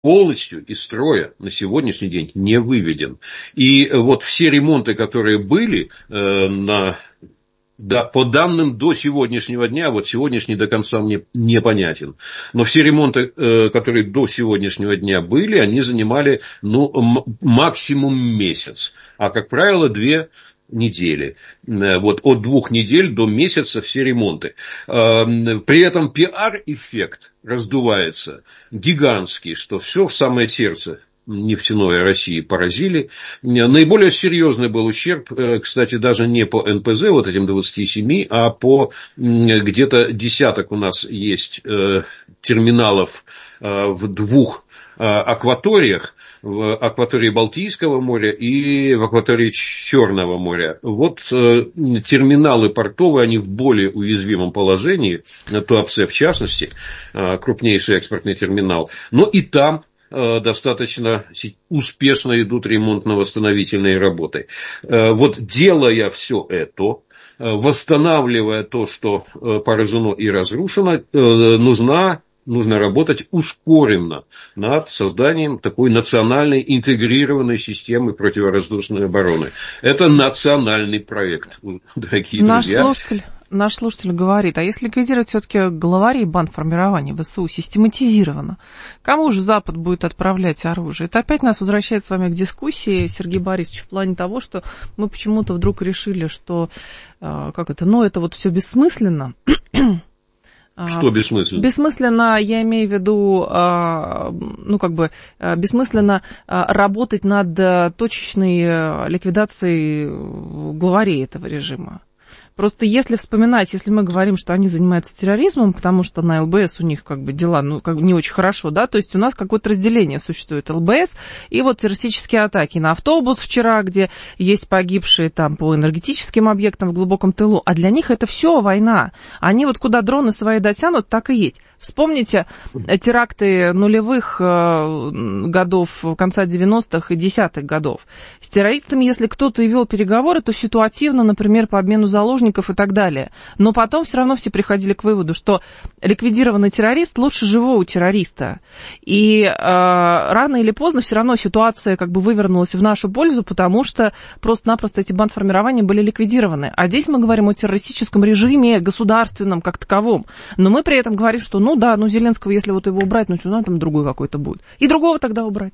полностью из строя на сегодняшний день не выведен. И вот все ремонты, которые были да, по данным до сегодняшнего дня, вот сегодняшний до конца мне непонятен, но все ремонты, которые до сегодняшнего дня были, они занимали максимум месяц, а, как правило, 2 недели. Вот от 2 недель до месяца все ремонты. При этом пиар-эффект раздувается гигантский, что все в самое сердце нефтяной России поразили. Наиболее серьезный был ущерб, кстати, даже не по НПЗ, вот этим 27, а по где-то десяток у нас есть терминалов в 2 акваториях, в акватории Балтийского моря и в акватории Черного моря. Вот терминалы портовые, они в более уязвимом положении, Туапсе в частности, крупнейший экспортный терминал, но и там достаточно успешно идут ремонтно-восстановительные работы. Вот делая все это, восстанавливая то, что поражено и разрушено, нужно работать ускоренно над созданием такой национальной интегрированной системы противовоздушной обороны. Это национальный проект, дорогие друзья. Наш слушатель говорит, а если ликвидировать все-таки главарей бандформирования ВСУ систематизированно, кому же Запад будет отправлять оружие? Это опять нас возвращает с вами к дискуссии, Сергей Борисович, в плане того, что мы почему-то вдруг решили, что это вот все бессмысленно. Что бессмысленно? Бессмысленно, я имею в виду, бессмысленно работать над точечной ликвидацией главарей этого режима. Просто если вспоминать, если мы говорим, что они занимаются терроризмом, потому что на ЛБС у них дела не очень хорошо, да, то есть у нас какое-то разделение существует ЛБС и вот террористические атаки на автобус вчера, где есть погибшие там по энергетическим объектам в глубоком тылу, а для них это все война. Они вот куда дроны свои дотянут, так и есть. Вспомните теракты нулевых годов, конца 90-х и 10-х годов. С террористами, если кто-то и вел переговоры, то ситуативно, например, по обмену заложников и так далее. Но потом все равно все приходили к выводу, что ликвидированный террорист лучше живого террориста. И рано или поздно все равно ситуация вывернулась в нашу пользу, потому что просто-напросто эти бандформирования были ликвидированы. А здесь мы говорим о террористическом режиме государственном как таковом. Но мы при этом говорим, что Зеленского, если вот его убрать, что там другой какой-то будет. И другого тогда убрать.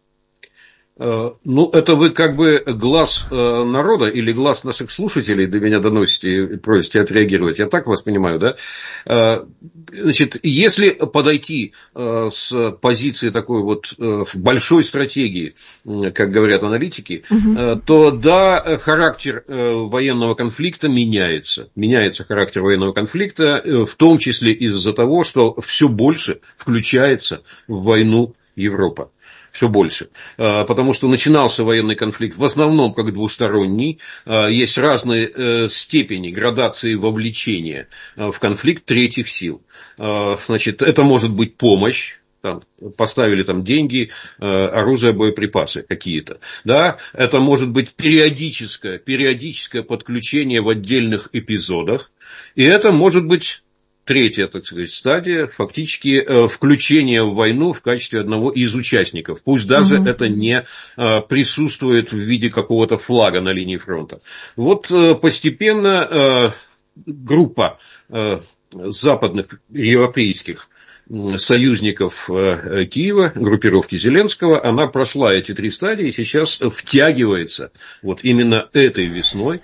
Это вы глаз народа или глаз наших слушателей до меня доносите и просите отреагировать. Я так вас понимаю, да? Значит, если подойти с позиции такой вот большой стратегии, как говорят аналитики, то да, характер военного конфликта меняется. Меняется характер военного конфликта, в том числе из-за того, что все больше включается в войну Европа. Все больше. Потому что начинался военный конфликт в основном как двусторонний. Есть разные степени градации вовлечения в конфликт третьих сил. Значит, это может быть помощь. Поставили деньги, оружие, боеприпасы какие-то. Да? Это может быть периодическое подключение в отдельных эпизодах. И это может быть третья, стадия, фактически включение в войну в качестве одного из участников. Пусть даже это не присутствует в виде какого-то флага на линии фронта. Вот постепенно группа западных европейских союзников Киева, группировки Зеленского, она прошла эти 3 стадии и сейчас втягивается вот именно этой весной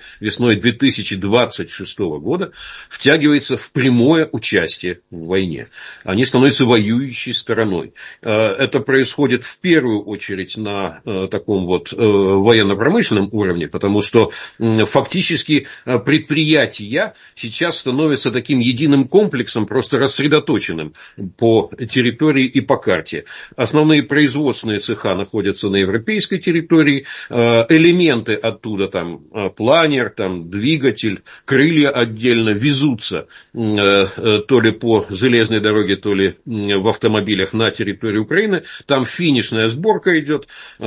2026 года, втягивается в прямое участие в войне. Они становятся воюющей стороной. Это происходит в первую очередь на таком вот военно-промышленном уровне, потому что фактически предприятия сейчас становятся таким единым комплексом, просто рассредоточенным по территории и по карте. Основные производственные цеха находятся на европейской территории, элементы оттуда, планер, двигатель, крылья отдельно везутся то ли по железной дороге, то ли в автомобилях на территорию Украины. Там финишная сборка идет,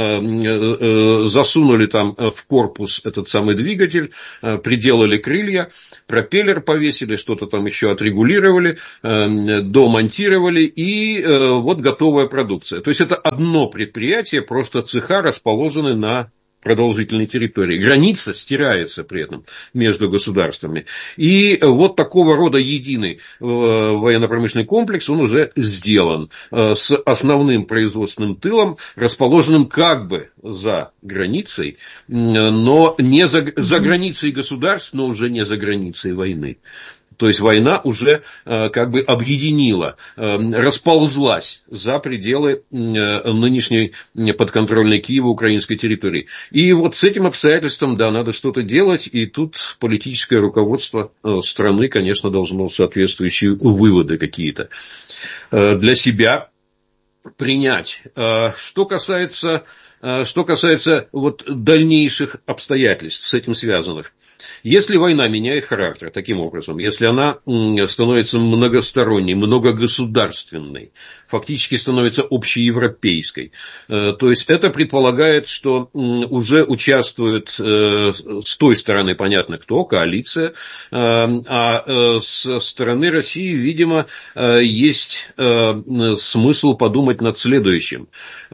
засунули в корпус этот самый двигатель, приделали крылья, пропеллер повесили, что-то еще отрегулировали, домонтировали. контролировали, и вот готовая продукция. То есть это одно предприятие, просто цеха расположены на продолжительной территории. Граница стирается при этом между государствами. И вот такого рода единый военно-промышленный комплекс, он уже сделан с основным производственным тылом, расположенным как бы за границей, но не за границей государств, но уже не за границей войны. То есть война уже как бы объединила, расползлась за пределы нынешней подконтрольной Киеву украинской территории. И вот с этим обстоятельством, да, надо что-то делать, и тут политическое руководство страны, конечно, должно соответствующие выводы какие-то для себя принять. Что касается вот дальнейших обстоятельств, с этим связанных. Если война меняет характер таким образом, если она становится многосторонней, многогосударственной, фактически становится общеевропейской, то есть это предполагает, что уже участвует с той стороны, понятно кто, коалиция, а со стороны России, видимо, есть смысл подумать над следующим.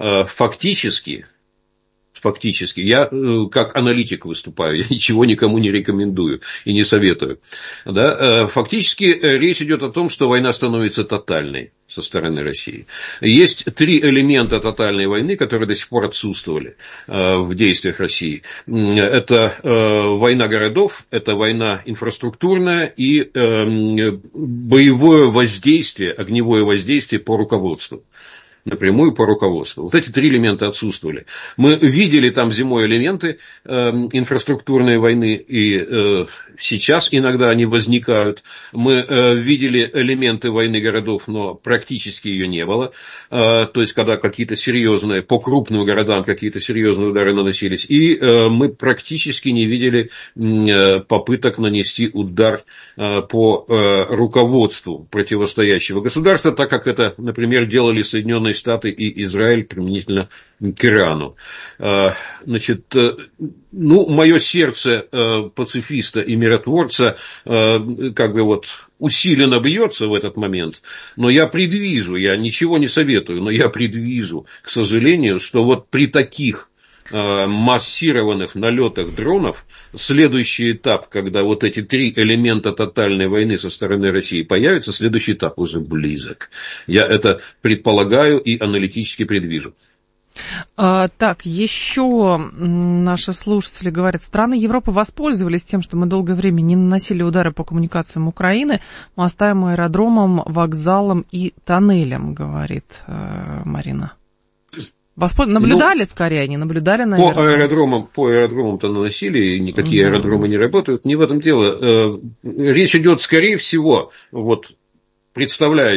Фактически, я как аналитик выступаю, я ничего никому не рекомендую и не советую. Да? Фактически речь идет о том, что война становится тотальной со стороны России. Есть три элемента тотальной войны, которые до сих пор отсутствовали в действиях России. Это война городов, это война инфраструктурная и боевое воздействие, огневое воздействие по руководству. Напрямую по руководству. Вот эти три элемента отсутствовали. Мы видели там зимой элементы инфраструктурной войны, и сейчас иногда они возникают. Мы видели элементы войны городов, но практически ее не было. То есть, когда какие-то серьезные, по крупным городам какие-то серьезные удары наносились. И мы практически не видели попыток нанести удар по руководству противостоящего государства, так как это, например, делали Соединенные Штаты и Израиль применительно к Ирану. Значит, мое сердце пацифиста и миротворца как бы вот усиленно бьется в этот момент, но я предвижу, я ничего не советую, но я предвижу, к сожалению, что вот при таких массированных налетах дронов следующий этап, когда вот эти три элемента тотальной войны со стороны России появятся, следующий этап уже близок. Я это предполагаю и аналитически предвижу. Так, еще наши слушатели говорят, страны Европы воспользовались тем, что мы долгое время не наносили удары по коммуникациям Украины, мостам, аэродромам, вокзалам и тоннелям, говорит Марина. Наблюдали, скорее, они наблюдали, наверное. По аэродромам-то наносили, и никакие аэродромы не работают, не в этом дело. Речь идет, скорее всего, вот представляя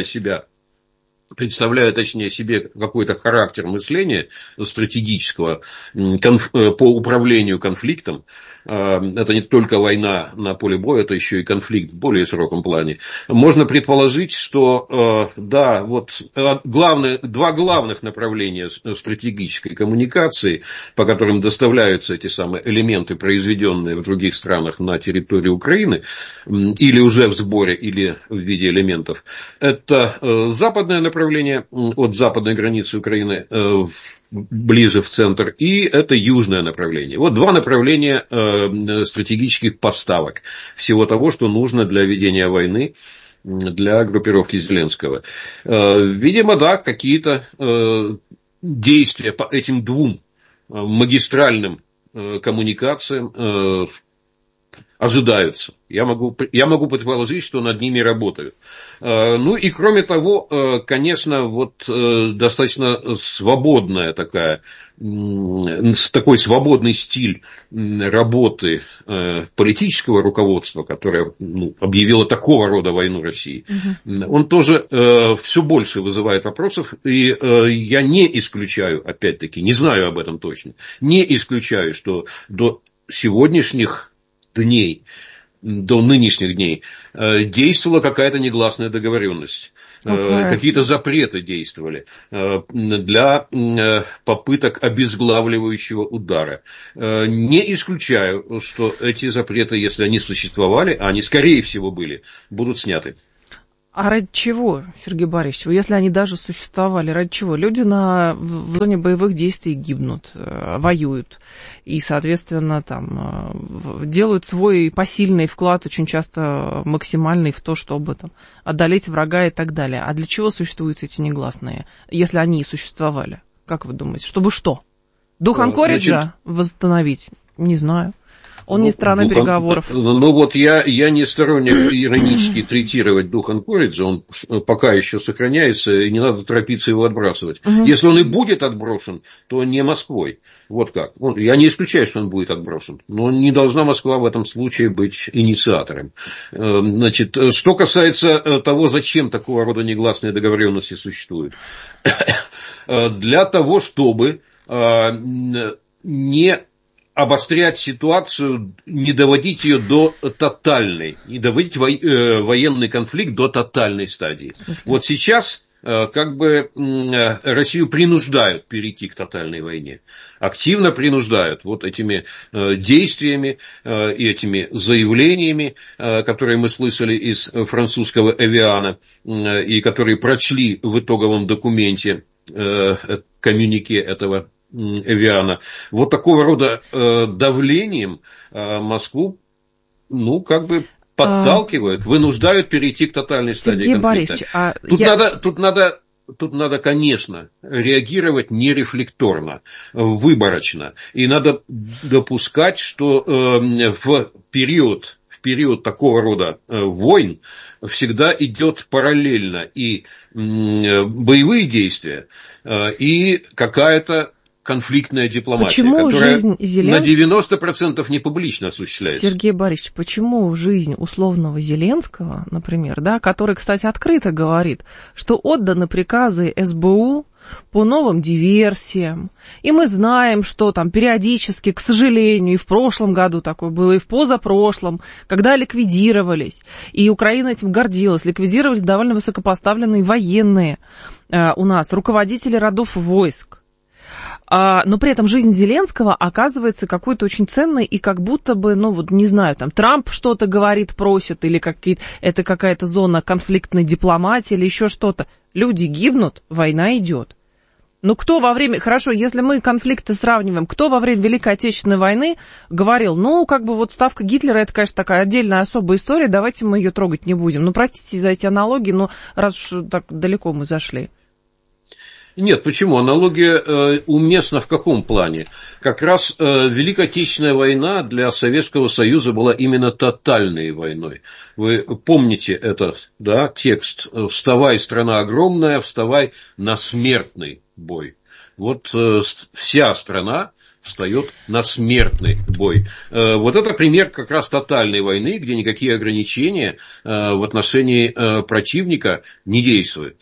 точнее себе какой-то характер мышления стратегического по управлению конфликтом. Это не только война на поле боя, это еще и конфликт в более широком плане. Можно предположить, что да, вот два главных направления стратегической коммуникации, по которым доставляются эти самые элементы, произведенные в других странах на территории Украины, или уже в сборе, или в виде элементов, это западное направление от западной границы Украины ближе в центр, и это южное направление. Вот два направления стратегических поставок всего того, что нужно для ведения войны, для группировки Зеленского. Видимо, да, какие-то действия по этим двум магистральным коммуникациям ожидаются. Я могу предположить, что над ними работают. Ну и кроме того, конечно, вот достаточно свободная такой свободный стиль работы политического руководства, которое объявило такого рода войну России, он тоже все больше вызывает вопросов, и я не исключаю, опять-таки, не знаю об этом точно, не исключаю, что до сегодняшних дней, до нынешних дней действовала какая-то негласная договоренность. Какие-то запреты действовали для попыток обезглавливающего удара. Не исключаю, что эти запреты, если они существовали, а они, скорее всего, были, будут сняты. А ради чего, Сергей Борисович, если они даже существовали, ради чего? Люди в зоне боевых действий гибнут, воюют и, соответственно, там делают свой посильный вклад, очень часто максимальный, в то, чтобы там одолеть врага и так далее. А для чего существуют эти негласные, если они и существовали? Как вы думаете? Чтобы что? Дух Анкориджа восстановить? Не знаю. Он не сторона переговоров. Ну вот я не сторонник иронически третировать дух Анкориджа, он пока еще сохраняется, и не надо торопиться его отбрасывать. Если он и будет отброшен, то не Москвой. Вот как. Я не исключаю, что он будет отброшен, но не должна Москва в этом случае быть инициатором. Значит, что касается того, зачем такого рода негласные договоренности существуют. Для того, чтобы не обострять ситуацию, не доводить ее до тотальной, не доводить военный конфликт до тотальной стадии. Вот сейчас как бы Россию принуждают перейти к тотальной войне. Активно принуждают вот этими действиями и этими заявлениями, которые мы слышали из французского Эвиана и которые прочли в итоговом документе коммюнике этого Эвиана. Вот такого рода давлением Москву, подталкивают, вынуждают перейти к тотальной стадии конфликта. Тут надо, конечно, реагировать нерефлекторно, выборочно. И надо допускать, что в период такого рода войн всегда идет параллельно и боевые действия, и какая-то конфликтная дипломатия, которая на 90% не публично осуществляется. Сергей Борисович, почему жизнь условного Зеленского, например, да, который, кстати, открыто говорит, что отданы приказы СБУ по новым диверсиям, и мы знаем, что там периодически, к сожалению, и в прошлом году такое было, и в позапрошлом, когда ликвидировались, и Украина этим гордилась, ликвидировались довольно высокопоставленные военные у нас, руководители родов войск. Но при этом жизнь Зеленского оказывается какой-то очень ценной, и как будто бы, не знаю, там Трамп что-то говорит, просит, или это какая-то зона конфликтной дипломатии, или еще что-то. Люди гибнут, война идет. Но кто хорошо, если мы конфликты сравниваем, кто во время Великой Отечественной войны говорил, ставка Гитлера, это, конечно, такая отдельная особая история, давайте мы ее трогать не будем. Простите за эти аналогии, но раз уж так далеко мы зашли. Нет, почему? Аналогия уместна в каком плане? Как раз Великая Отечественная война для Советского Союза была именно тотальной войной. Вы помните этот текст «Вставай, страна огромная, вставай на смертный бой». Вот вся страна встает на смертный бой. Вот это пример как раз тотальной войны, где никакие ограничения в отношении противника не действуют.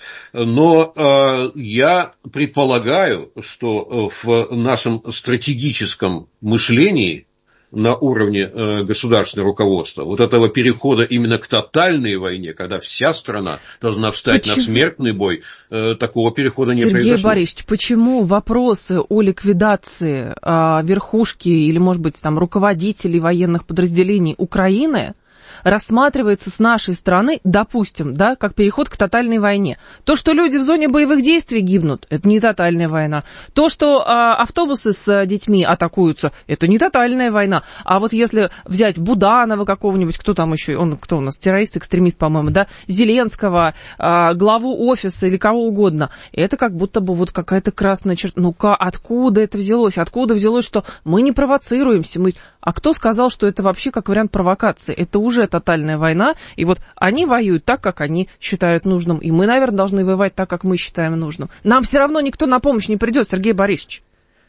Но я предполагаю, что в нашем стратегическом мышлении на уровне государственного руководства вот этого перехода именно к тотальной войне, когда вся страна должна встать на смертный бой, такого перехода не произошло. Сергей Борисович, почему вопросы о ликвидации верхушки или, может быть, там, руководителей военных подразделений Украины рассматривается с нашей стороны, допустим, как переход к тотальной войне? То, что люди в зоне боевых действий гибнут, это не тотальная война. То, что автобусы с детьми атакуются, это не тотальная война. А вот если взять Буданова какого-нибудь, кто там еще, кто у нас, террорист, экстремист, по-моему, Зеленского, главу офиса или кого угодно, это как будто бы вот какая-то красная черта. Откуда это взялось? Откуда взялось, что мы не провоцируемся? А кто сказал, что это вообще как вариант провокации? Это уже тотальная война, и вот они воюют так, как они считают нужным, и мы, наверное, должны воевать так, как мы считаем нужным. Нам все равно никто на помощь не придет, Сергей Борисович.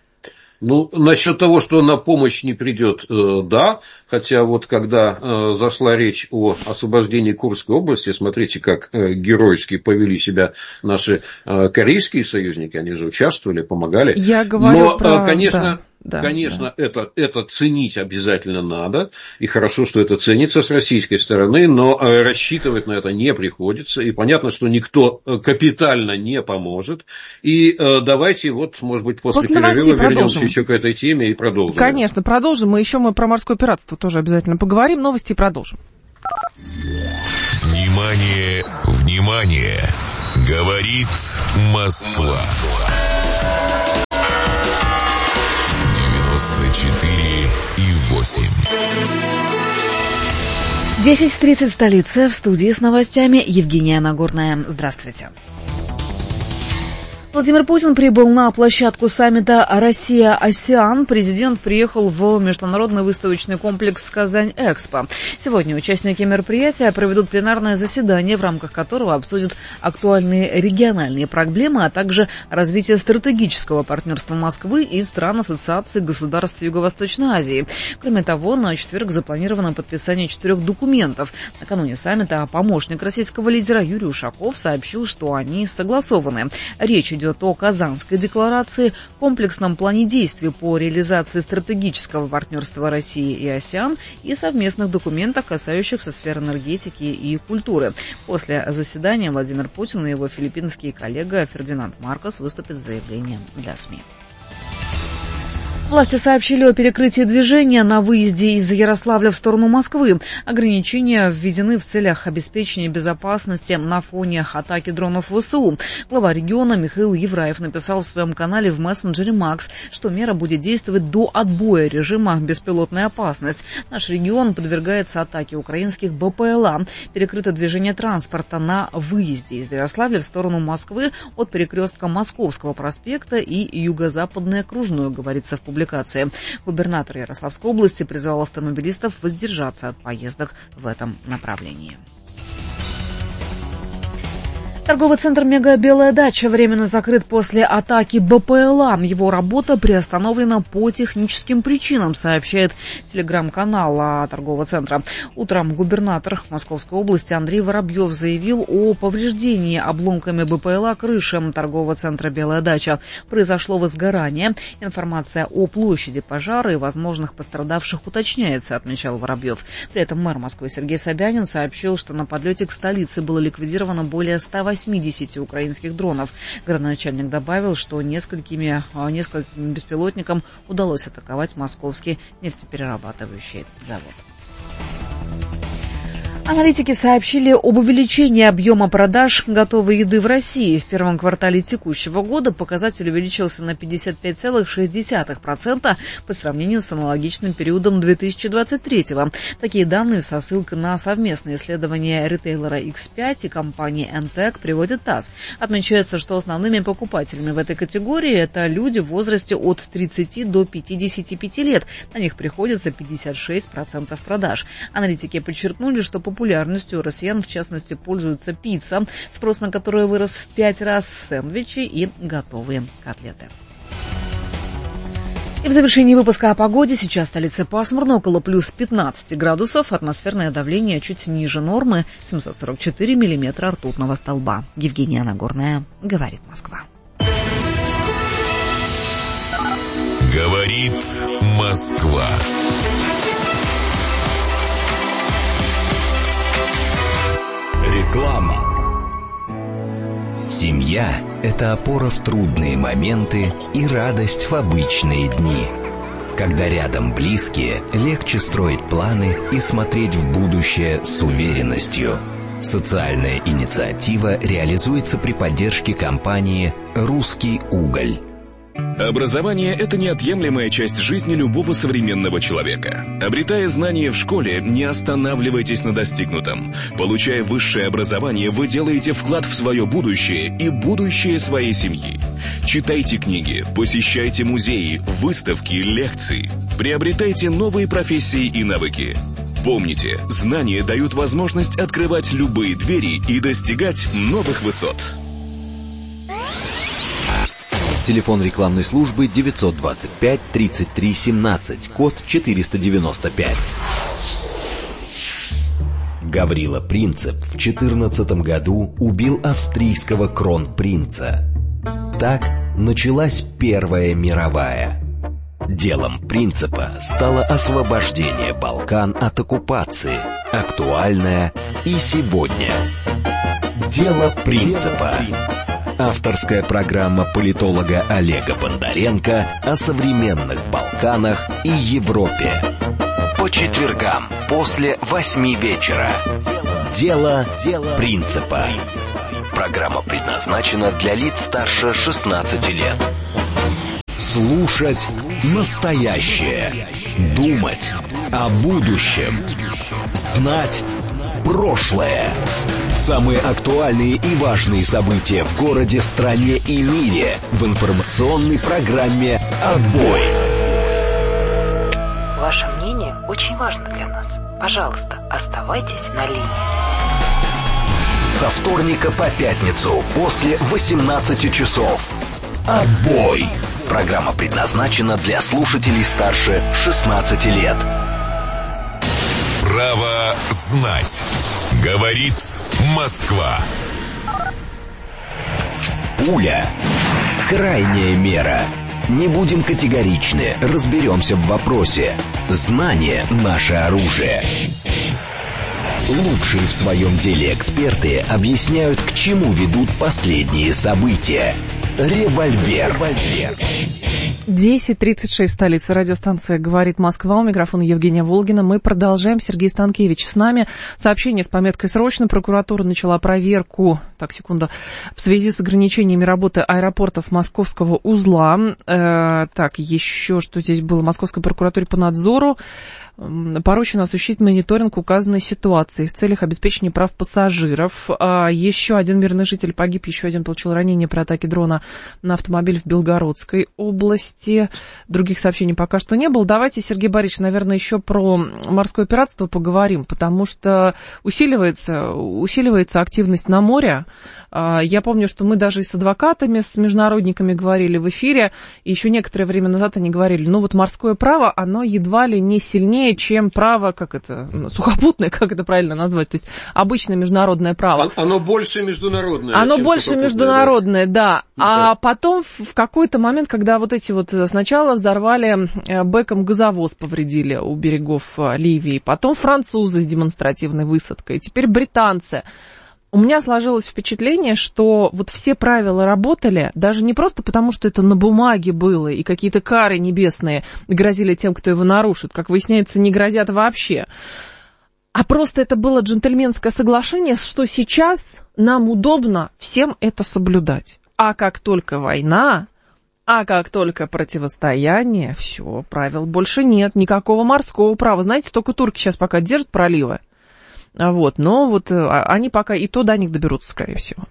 Насчет того, что на помощь не придет, да, хотя вот когда зашла речь о освобождении Курской области, смотрите, как геройски повели себя наши корейские союзники, они же участвовали, помогали. Я говорю конечно, это ценить обязательно надо, и хорошо, что это ценится с российской стороны, но рассчитывать на это не приходится, и понятно, что никто капитально не поможет, и давайте может быть, после перерыва вернемся еще к этой теме и продолжим. Конечно, продолжим, мы про морское пиратство тоже обязательно поговорим, новости и продолжим. Внимание! Внимание! Говорит Москва. 94,8. 10:30 в столице. В студии с новостями Евгения Нагорная. Здравствуйте. Владимир Путин прибыл на площадку саммита «Россия-АСЕАН». Президент приехал в международный выставочный комплекс «Казань-Экспо». Сегодня участники мероприятия проведут пленарное заседание, в рамках которого обсудят актуальные региональные проблемы, а также развитие стратегического партнерства Москвы и стран Ассоциации государств Юго-Восточной Азии. Кроме того, на четверг запланировано подписание 4 документов. Накануне саммита помощник российского лидера Юрий Ушаков сообщил, что они согласованы. Речь идет о Казанской декларации, комплексном плане действий по реализации стратегического партнерства России и АСЕАН и совместных документах, касающихся сфер энергетики и культуры. После заседания Владимир Путин и его филиппинский коллега Фердинанд Маркос выступят с заявлением для СМИ. Власти сообщили о перекрытии движения на выезде из Ярославля в сторону Москвы. Ограничения введены в целях обеспечения безопасности на фоне атаки дронов ВСУ. Глава региона Михаил Евраев написал в своем канале в мессенджере Макс, что мера будет действовать до отбоя режима «Беспилотная опасность». Наш регион подвергается атаке украинских БПЛА. Перекрыто движение транспорта на выезде из Ярославля в сторону Москвы от перекрестка Московского проспекта и Юго-Западной окружной, говорится в публикации. Губернатор Ярославской области призвал автомобилистов воздержаться от поездок в этом направлении. Торговый центр «Мега Белая дача» временно закрыт после атаки БПЛА. Его работа приостановлена по техническим причинам, сообщает телеграм-канал торгового центра. Утром губернатор Московской области Андрей Воробьев заявил о повреждении обломками БПЛА крыши торгового центра «Белая дача». Произошло возгорание. Информация о площади пожара и возможных пострадавших уточняется, отмечал Воробьев. При этом мэр Москвы Сергей Собянин сообщил, что на подлете к столице было ликвидировано более 180 украинских дронов. Градоначальник добавил, что нескольким беспилотникам удалось атаковать московский нефтеперерабатывающий завод. Аналитики сообщили об увеличении объема продаж готовой еды в России. В первом квартале текущего года показатель увеличился на 55,6% по сравнению с аналогичным периодом 2023-го. Такие данные со ссылкой на совместное исследование ритейлера X5 и компании Entec приводит ТАСС. Отмечается, что основными покупателями в этой категории это люди в возрасте от 30 до 55 лет. На них приходится 56% продаж. Аналитики подчеркнули, что популярностью у россиян, в частности, пользуется пицца, спрос на которую вырос в 5 раз, сэндвичи и готовые котлеты. И в завершении выпуска о погоде. Сейчас в столице пасмурно, около плюс 15 градусов. Атмосферное давление чуть ниже нормы, 744 миллиметра ртутного столба. Евгения Нагорная, говорит Москва. Говорит Москва. Реклама. Семья – это опора в трудные моменты и радость в обычные дни. Когда рядом близкие, легче строить планы и смотреть в будущее с уверенностью. Социальная инициатива реализуется при поддержке компании «Русский уголь». Образование – это неотъемлемая часть жизни любого современного человека. Обретая знания в школе, не останавливайтесь на достигнутом. Получая высшее образование, вы делаете вклад в свое будущее и будущее своей семьи. Читайте книги, посещайте музеи, выставки, лекции. Приобретайте новые профессии и навыки. Помните, знания дают возможность открывать любые двери и достигать новых высот. Телефон рекламной службы 925 33 17, код 495. Гаврила Принцип в 14 году убил австрийского кронпринца. Так началась Первая мировая. Делом Принципа стало освобождение Балкан от оккупации, актуальное и сегодня. Дело Принципа. Авторская программа политолога Олега Бондаренко о современных Балканах и Европе. По четвергам после 8 вечера. Дело принципа. Программа предназначена для лиц старше 16 лет. Слушать настоящее. Думать о будущем. Знать прошлое. Самые актуальные и важные события в городе, стране и мире в информационной программе «Отбой». Ваше мнение очень важно для нас. Пожалуйста, оставайтесь на линии. Со вторника по пятницу после 18 часов. «Отбой». Программа предназначена для слушателей старше 16 лет. Право знать. Говорит Москва. Пуля. Крайняя мера. Не будем категоричны, разберемся в вопросе. Знание – наше оружие. Лучшие в своем деле эксперты объясняют, к чему ведут последние события. Револьвер. 10:36, столица, радиостанция «Говорит Москва», у микрофона Евгения Волгина. Мы продолжаем. Сергей Станкевич с нами. Сообщение с пометкой «Срочно». Прокуратура начала проверку, в связи с ограничениями работы аэропортов Московского узла. Еще что здесь было? Московской прокуратуре по надзору поручено осуществить мониторинг указанной ситуации в целях обеспечения прав пассажиров. Еще один мирный житель погиб, еще один получил ранение при атаке дрона на автомобиль в Белгородской области. Других сообщений пока что не было. Давайте, Сергей Борисович, наверное, еще про морское пиратство поговорим, потому что усиливается активность на море. Я помню, что мы даже и с адвокатами, с международниками говорили в эфире, и еще некоторое время назад они говорили, морское право, оно едва ли не сильнее, чем право, сухопутное, как это правильно назвать, то есть обычное международное право. Оно больше международное. Оно больше международное, да. А потом в какой-то момент, когда сначала взорвали бэком газовоз, повредили у берегов Ливии, потом французы с демонстративной высадкой, теперь британцы. У меня сложилось впечатление, что все правила работали даже не просто потому, что это на бумаге было, и какие-то кары небесные грозили тем, кто его нарушит. Как выясняется, не грозят вообще. А просто это было джентльменское соглашение, что сейчас нам удобно всем это соблюдать. А как только война, а как только противостояние, все, правил больше нет, никакого морского права. Знаете, только турки сейчас пока держат проливы. Но они пока и то до них доберутся, скорее всего.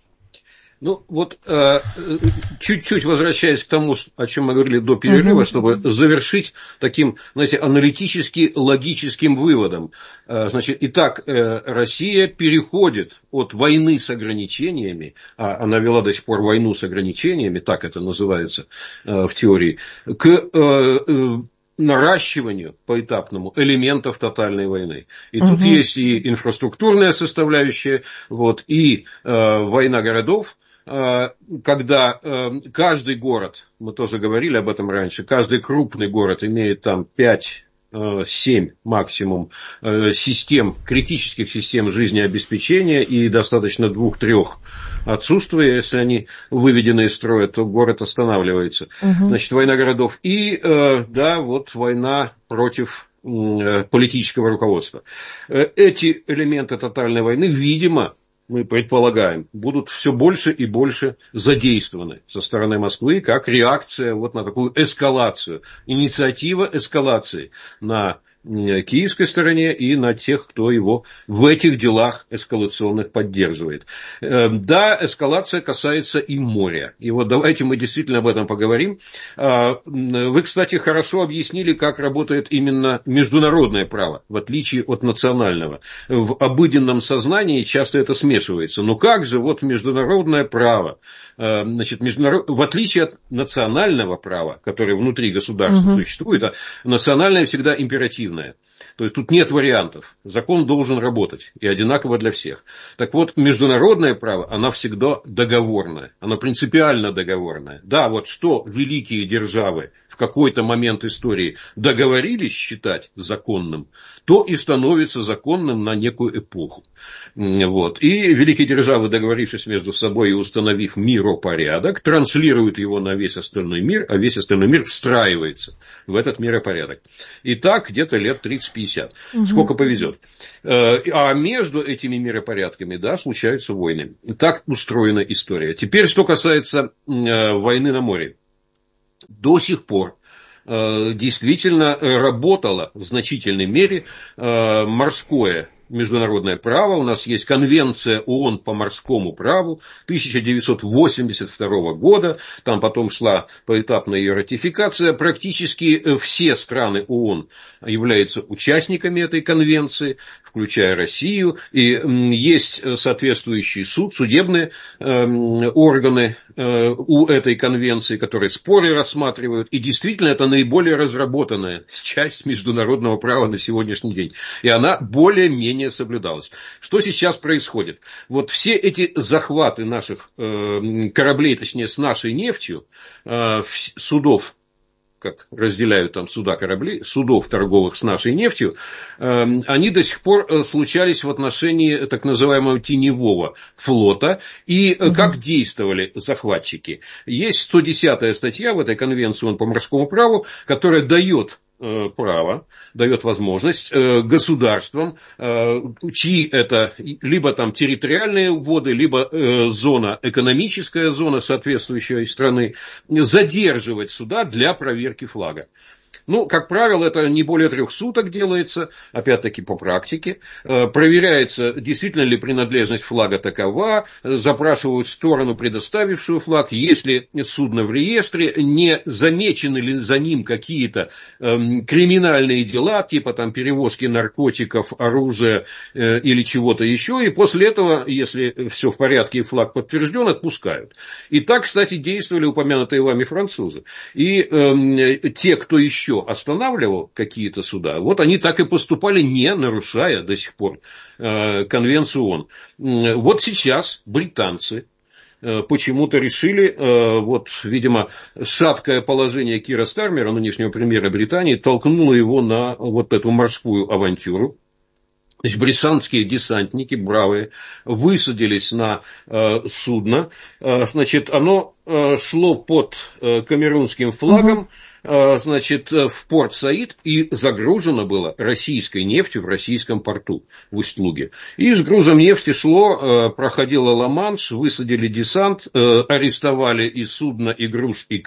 Чуть-чуть возвращаясь к тому, о чем мы говорили до перерыва, чтобы завершить таким, аналитически-логическим выводом. Итак, Россия переходит от войны с ограничениями, а она вела до сих пор войну с ограничениями, так это называется в теории, к наращиванию поэтапному элементов тотальной войны. И тут есть и инфраструктурная составляющая, и война городов, когда каждый город, мы тоже говорили об этом раньше, каждый крупный город имеет там 5-7 максимум критических систем жизнеобеспечения, и достаточно 2-3 отсутствия, если они выведены из строя, то город останавливается. Война городов. И, война против политического руководства. Эти элементы тотальной войны, видимо, мы предполагаем, будут все больше и больше задействованы со стороны Москвы как реакция на такую эскалацию, инициатива эскалации на киевской стороне и на тех, кто его в этих делах эскалационных поддерживает. Да, эскалация касается и моря. И давайте мы действительно об этом поговорим. Вы, кстати, хорошо объяснили, как работает именно международное право, в отличие от национального. В обыденном сознании часто это смешивается. Но как же международное право, в отличие от национального права, которое внутри государства существует, а национальное всегда императивное. То есть тут нет вариантов. Закон должен работать и одинаково для всех. Так вот, международное право, оно всегда договорное. Оно принципиально договорное. Да, что великие державы, в какой-то момент истории договорились считать законным, то и становится законным на некую эпоху. Вот. И великие державы, договорившись между собой и установив миропорядок, транслируют его на весь остальной мир, а весь остальной мир встраивается в этот миропорядок. И так где-то лет 30-50. Сколько повезет. А между этими миропорядками, да, случаются войны. Так устроена история. Теперь, что касается войны на море. До сих пор действительно работало в значительной мере морское международное право. У нас есть Конвенция ООН по морскому праву 1982 года. Там потом шла поэтапная ее ратификация. Практически все страны ООН являются участниками этой конвенции, включая Россию. И есть соответствующий суд, судебные органы у этой конвенции, которые споры рассматривают. И действительно, это наиболее разработанная часть международного права на сегодняшний день. И она более-менее соблюдалась. Что сейчас происходит? Вот все эти захваты наших кораблей, точнее, с нашей нефтью, судов, как разделяют там суда, корабли, судов торговых с нашей нефтью, они до сих пор случались в отношении так называемого теневого флота. И как действовали захватчики? Есть 110-я статья в этой конвенции ООН по морскому праву, которая дает право, дает возможность государствам, чьи это либо там территориальные воды, либо зона, экономическая зона соответствующей страны, задерживать суда для проверки флага. Ну, как правило, это не более 3 суток делается, опять-таки по практике. Проверяется, действительно ли принадлежность флага такова, запрашивают сторону, предоставившую флаг, если судно в реестре, не замечены ли за ним какие-то криминальные дела, типа там перевозки наркотиков, оружия или чего-то еще, и после этого, если все в порядке и флаг подтвержден, отпускают. И так, кстати, действовали упомянутые вами французы. И те, кто еще останавливал какие-то суда, вот они так и поступали, не нарушая до сих пор Конвенцию ООН. Вот сейчас британцы почему-то решили, вот, видимо, шаткое положение Кира Стармера, нынешнего премьера Британии, толкнуло его на вот эту морскую авантюру. Значит, британские десантники, бравые, высадились на судно. Значит, оно шло под камерунским флагом, значит, в порт Саид, и загружено было российской нефтью в российском порту в Усть-Луге. И с грузом нефти шло, проходило Ла-Манш, высадили десант, арестовали и судно, и груз, и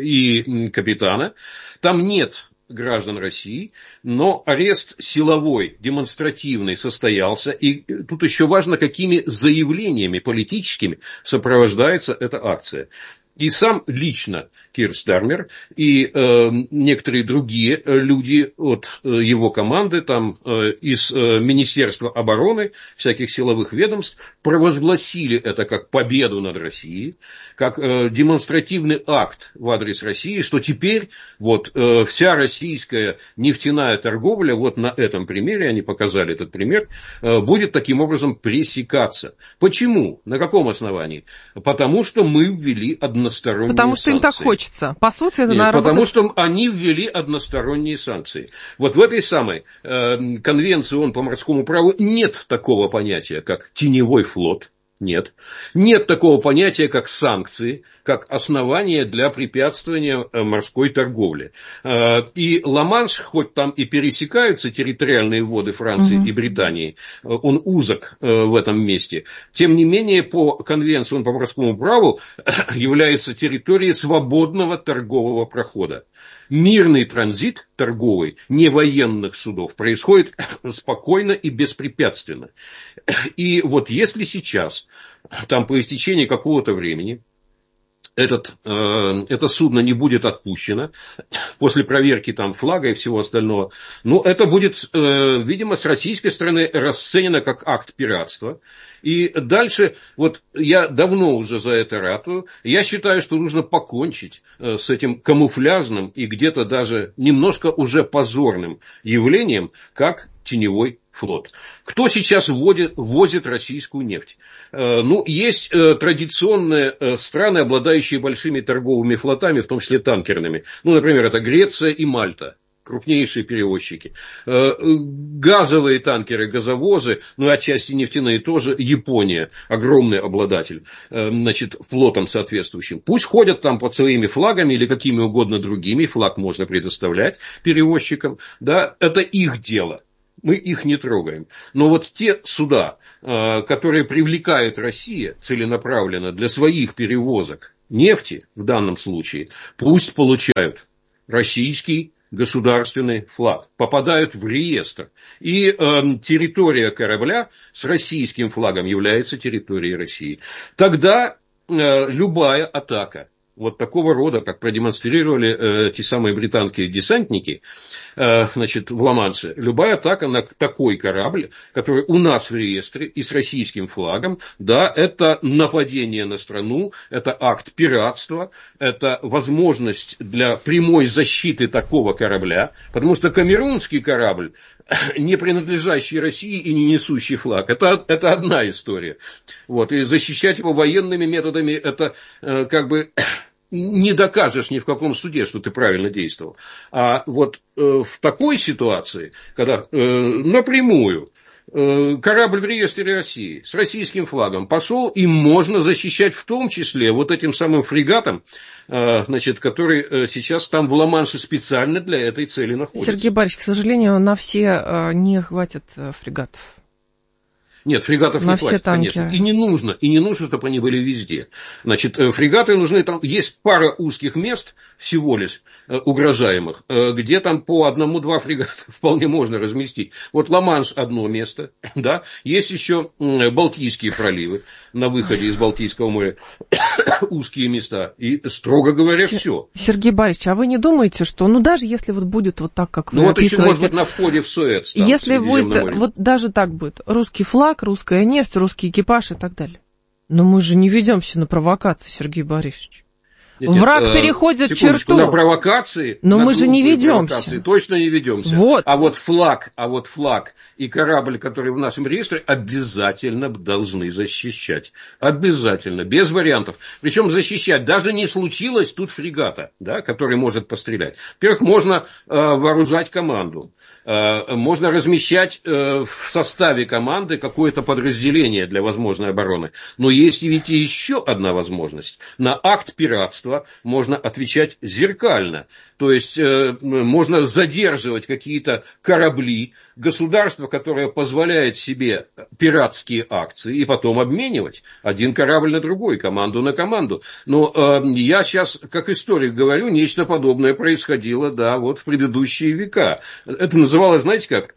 капитана. Там нет граждан России, но арест силовой, демонстративный состоялся. И тут еще важно, какими заявлениями политическими сопровождается эта акция. И сам лично Кир Стармер и некоторые другие люди от его команды, там, из Министерства обороны, всяких силовых ведомств, провозгласили это как победу над Россией, как демонстративный акт в адрес России, что теперь вот вся российская нефтяная торговля, вот на этом примере, они показали этот пример, будет таким образом пресекаться. Почему? На каком основании? Потому что мы ввели односторонние санкции. Потому что им так хочется. По сути, это Нет, потому что они ввели односторонние санкции. Вот в этой самой конвенции ООН по морскому праву нет такого понятия, как теневой флот. Нет. Нет такого понятия, как санкции, как основание для препятствования морской торговле. И Ла-Манш, хоть там и пересекаются территориальные воды Франции и Британии, он узок в этом месте, тем не менее, по конвенции ООН по морскому праву является территорией свободного торгового прохода. Мирный транзит торговый, не военных судов, происходит спокойно и беспрепятственно. И вот если сейчас, там по истечении какого-то времени, это судно не будет отпущено после проверки там флага и всего остального, ну, это будет, видимо, с российской стороны расценено как акт пиратства. И дальше, вот я давно уже за это ратую, я считаю, что нужно покончить с этим камуфляжным и где-то даже немножко уже позорным явлением, как теневой флот. Кто сейчас возит российскую нефть? Ну, есть традиционные страны, обладающие большими торговыми флотами, в том числе танкерными. Ну, например, это Греция и Мальта. Крупнейшие перевозчики. Газовые танкеры, газовозы, ну и отчасти нефтяные тоже, Япония, огромный обладатель, значит, флотом соответствующим. Пусть ходят там под своими флагами или какими угодно другими, флаг можно предоставлять перевозчикам, да, это их дело. Мы их не трогаем. Но вот те суда, которые привлекает Россия целенаправленно для своих перевозок нефти, в данном случае, пусть получают российский государственный флаг, попадают в реестр. И территория корабля с российским флагом является территорией России. Тогда любая атака вот такого рода, как продемонстрировали те самые британские десантники, значит, в Ла-Манше, любая атака на такой корабль, который у нас в реестре и с российским флагом, да, это нападение на страну, это акт пиратства, это возможность для прямой защиты такого корабля, потому что камерунский корабль, не принадлежащий России и не несущий флаг, это одна история. Вот, и защищать его военными методами, это как бы не докажешь ни в каком суде, что ты правильно действовал. А вот в такой ситуации, когда напрямую корабль в реестре России с российским флагом пошел, им можно защищать в том числе вот этим самым фрегатом, значит, который сейчас там в Ла-Манше специально для этой цели находится. Сергей Борисович, к сожалению, на все не хватит фрегатов. Нет, фрегатов не хватит, конечно. И не нужно, чтобы они были везде. Значит, фрегаты нужны, там есть пара узких мест всего лишь угрожаемых, где там по одному-два фрегата вполне можно разместить. Вот Ла-Манш одно место, да, есть еще Балтийские проливы на выходе из Балтийского моря, узкие места, и, строго говоря, все. Сергей Борисович, а вы не думаете, что, ну, даже если вот будет вот так, как вы вот еще, может быть, на входе в Суэц. Там, если будет, вот даже так будет, русский флаг, русская нефть, русский экипаж и так далее. Но мы же не ведемся на провокации, Сергей Борисович. Враг переходит черту. На провокации. Но мы же не ведемся. Точно не ведемся. Вот. А вот флаг и корабль, который в нашем реестре, обязательно должны защищать. Обязательно, без вариантов. Причем защищать даже не случилось тут фрегата, да, который может пострелять. Во-первых, можно вооружать команду. Можно размещать в составе команды какое-то подразделение для возможной обороны. Но есть ведь и еще одна возможность. На акт пиратства можно отвечать зеркально. То есть можно задерживать какие-то корабли, государство, которое позволяет себе пиратские акции, и потом обменивать один корабль на другой, команду на команду. Но я сейчас, как историк, говорю, нечто подобное происходило, да, вот в предыдущие века. Это называлось, знаете как,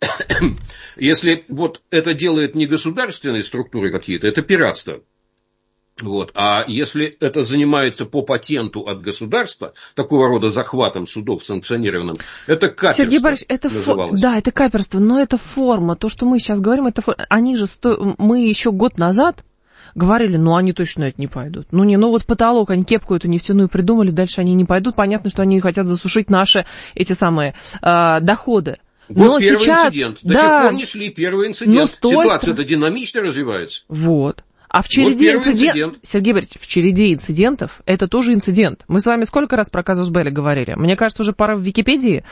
если вот это делает не государственные структуры какие-то, это пиратство. Вот. А если это занимается по патенту от государства, такого рода захватом судов санкционированным, это каперство. Сергей Борисович, это да, это каперство, но это форма. То, что мы сейчас говорим, это форма. Они же мы еще год назад говорили, ну они точно это не пойдут. Ну вот потолок, они кепку эту нефтяную придумали, дальше они не пойдут. Понятно, что они хотят засушить наши эти самые доходы. Вот но первый сейчас, инцидент. До сих пор не шли первый инцидент. Ситуация-то динамично развивается. Вот. А в череде Сергей Борисович, в череде инцидентов это тоже инцидент. Мы с вами сколько раз про казус белли говорили? Мне кажется, уже пора в Википедии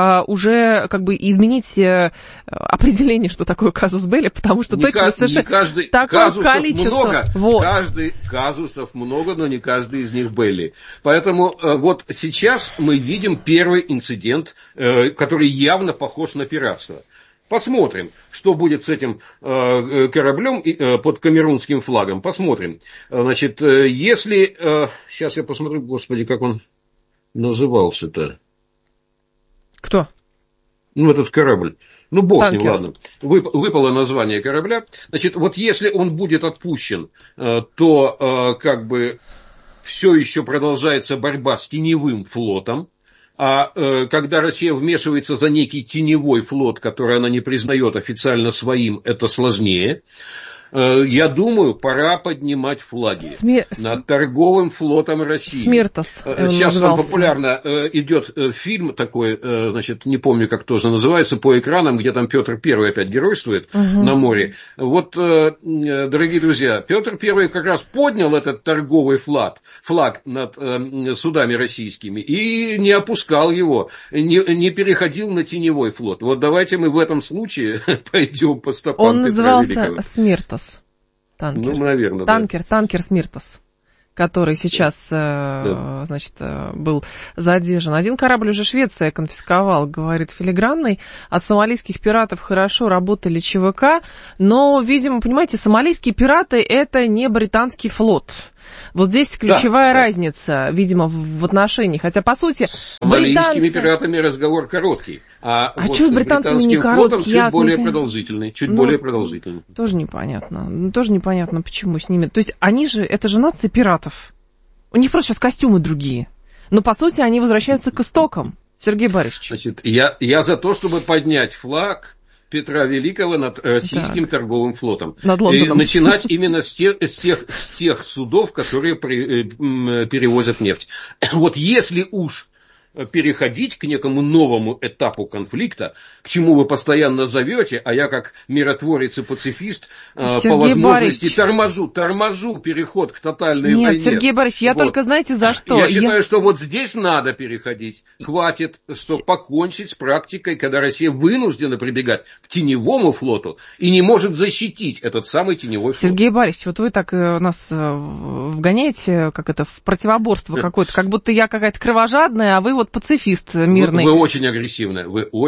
уже как бы изменить определение, что такое казус белли, потому что точно совершенно такое количество. Много, вот. Казусов много, но не каждый из них белли. Поэтому вот сейчас мы видим первый инцидент, который явно похож на пиратство. Посмотрим, что будет с этим кораблем под камерунским флагом. Посмотрим. Значит, если... Сейчас я посмотрю, господи, как он назывался-то. Кто? Ну, этот корабль. Ну, бог с ним, ладно. Выпало название корабля. Значит, вот если он будет отпущен, то как бы все еще продолжается борьба с теневым флотом. А когда Россия вмешивается за некий теневой флот, который она не признает официально своим, это сложнее. Я думаю, пора поднимать флаги над торговым флотом России. Смиртос. Сейчас популярно идет фильм такой, значит, не помню, как тоже называется, по экранам, где там Петр I опять геройствует на море. Вот, дорогие друзья, Петр I как раз поднял этот торговый флаг над судами российскими и не опускал его, не переходил на теневой флот. Вот давайте мы в этом случае пойдем по стопам Он Петра назывался Великого. Смиртос. Танкер. Ну, наверное, танкер Смиртос, который сейчас, значит, был задержан. Один корабль уже Швеция конфисковала, говорит Филигранный. От сомалийских пиратов хорошо работали ЧВК, но, видимо, понимаете, сомалийские пираты – это не британский флот. Вот здесь ключевая разница, видимо, в отношении. Хотя, по сути, с сомалийскими пиратами разговор короткий. А вот что с британским флотом чуть более продолжительный. Более продолжительный. Тоже непонятно. Тоже непонятно, почему с ними. То есть они же, это же нация пиратов. У них просто сейчас костюмы другие. Но, по сути, они возвращаются к истокам. Сергей Борисович. Значит, я за то, чтобы поднять флаг Петра Великого над российским торговым флотом. Над Лондоном. И начинать именно с тех судов, которые перевозят нефть. Вот если уж переходить к некому новому этапу конфликта, к чему вы постоянно зовете, а я как миротворец и пацифист Сергей по возможности Борисович. торможу переход к тотальной войне. Нет, Сергей Борисович, я только знаете за что? Я считаю, что вот здесь надо переходить. Хватит, что покончить с практикой, когда Россия вынуждена прибегать к теневому флоту и не может защитить этот самый теневой флот. Сергей Борисович, вот вы так нас вгоняете, как это, в противоборство какое-то, как будто я какая-то кровожадная, а вы вот пацифист мирный. Вы очень агрессивная,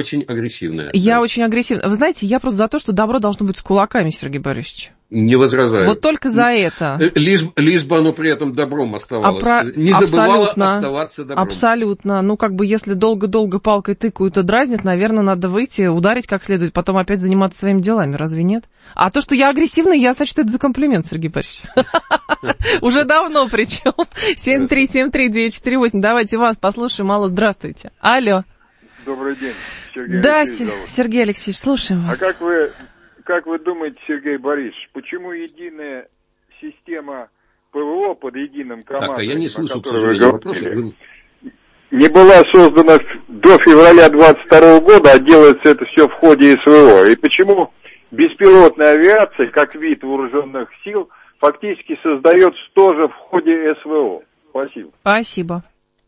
Я очень агрессивная. Вы знаете, я просто за то, что добро должно быть с кулаками, Сергей Борисович. Не возражаю. Вот только за это. Лишь бы оно при этом добром оставалось. Не забывала оставаться добром. Абсолютно. Ну, как бы, если долго-долго палкой тыкают и дразнят, наверное, надо выйти, ударить как следует, потом опять заниматься своими делами. Разве нет? А то, что я агрессивная, я сочту это за комплимент, Сергей Борисович. Уже давно причем. 7373948. Давайте вас послушаем. Алло, здравствуйте. Алло. Добрый день, Сергей Да, Алексеевич. Сергей Алексеевич, слушаем вас. А как вы думаете, Сергей Борисович, почему единая система ПВО под единым командованием, так, а я не слышу, к сожалению, вопроса. Не была создана до февраля 22 года, а делается это все в ходе СВО? И почему беспилотная авиация, как вид вооруженных сил, фактически создается тоже в ходе СВО? Спасибо.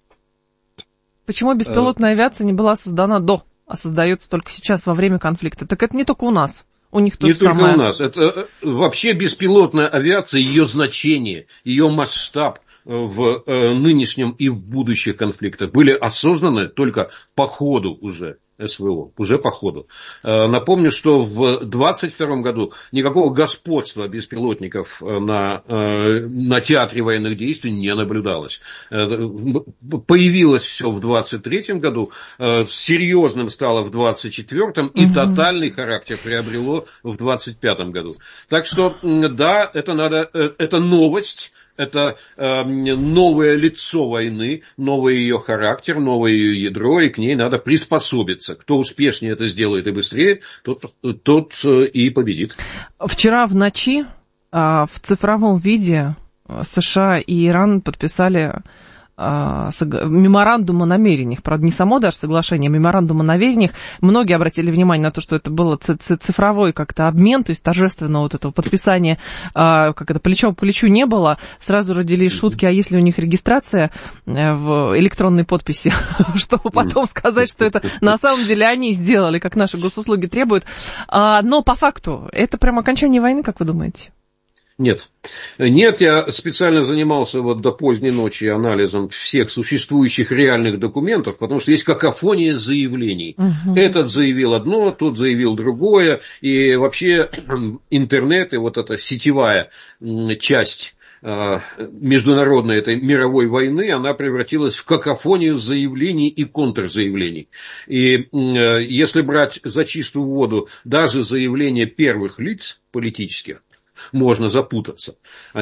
Почему беспилотная авиация не была создана до, а создается только сейчас, во время конфликта? Так это не только у нас. У них то же самое. Не только у нас. Это вообще беспилотная авиация, ее значение, ее масштаб в нынешнем и в будущих конфликтах были осознаны только по ходу уже СВО, уже по ходу. Напомню, что в 22 году никакого господства беспилотников на театре военных действий не наблюдалось. Появилось все в 23 году, серьезным стало в 24 и тотальный характер приобрело в 25 году. Так что, да, это новость. Это новое лицо войны, новый ее характер, новое ее ядро, и к ней надо приспособиться. Кто успешнее это сделает и быстрее, тот и победит. Вчера в ночи в цифровом виде США и Иран подписали меморандум о намерениях. Правда, не само даже соглашение, а меморандум о намерениях. Многие обратили внимание на то, что это было цифровой как-то обмен, то есть торжественного вот этого подписания, как это, плечом к плечу не было. Сразу родились шутки, а если у них регистрация в электронной подписи, чтобы потом сказать, что это на самом деле они сделали, как наши госуслуги требуют. Но по факту, это прям окончание войны, как вы думаете? Нет, я специально занимался вот до поздней ночи анализом всех существующих реальных документов, потому что есть какофония заявлений. Этот заявил одно, тот заявил другое, и вообще интернет и вот эта сетевая часть международной этой мировой войны, она превратилась в какофонию заявлений и контрзаявлений. И если брать за чистую воду даже заявления первых лиц политических, можно запутаться. Они